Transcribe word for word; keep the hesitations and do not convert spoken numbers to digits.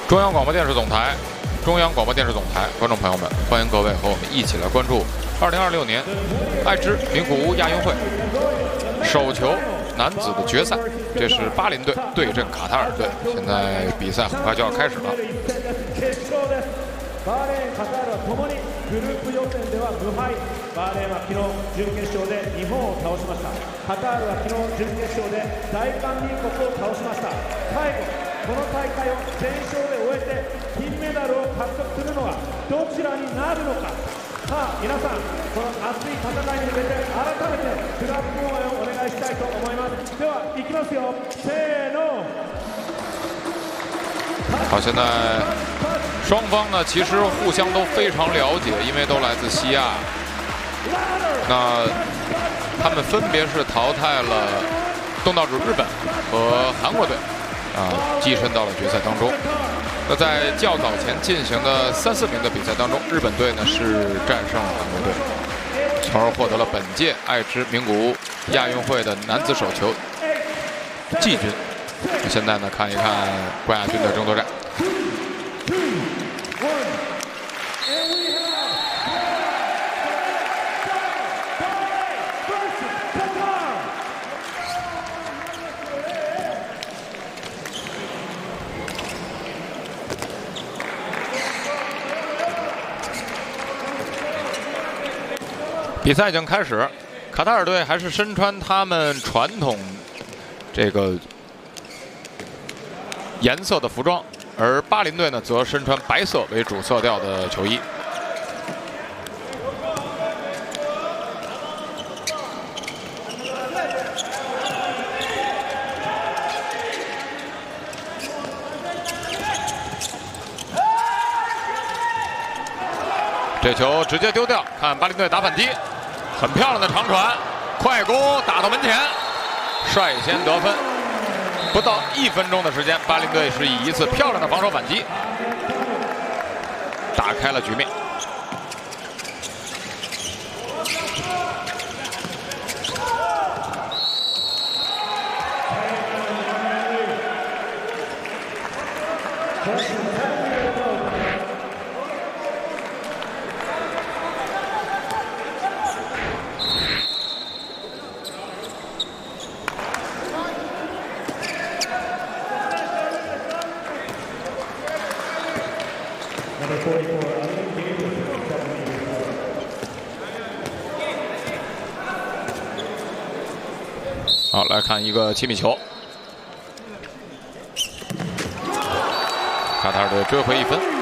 中央广播电视总台，中央广播电视总台，观众朋友们，欢迎各位和我们一起来关注二零二六年爱知名古屋亚运会手球男子的决赛。这是巴林队对阵卡塔尔队，现在比赛很快就要开始了。 バーレーン、カタールはともにグループ予選では無敗。バーレーンは昨日準決勝で日本を倒しました。カタールは昨日準決勝で大韓民国を倒しました。最後この大会を全勝で終えて金メダルを獲得するのはどちらになるのか。さあ皆さん、この熱い戦いに向けて改めてクラブ応援をお願いしたいと思います。ではいきますよ、せーの。 好，现在双方呢其实互相都非常了解，因为都来自西亚。那他们分别是淘汰了东道主日本和韩国队，啊，跻身到了决赛当中。那在较早前进行的三四名的比赛当中，日本队呢是战胜了韩国队，从而获得了本届爱知名古屋亚运会的男子手球季军。现在呢，看一看冠亚军的争夺战。比赛已经开始，卡塔尔队还是身穿他们传统这个颜色的服装，而巴林队呢则身穿白色为主色调的球衣。这球直接丢掉，看巴林队打反击，很漂亮的长传，快攻打到门前，率先得分。不到一分钟的时间，巴林队是以一次漂亮的防守反击打开了局面。好，来看一个七米球，卡塔尔队追回一分。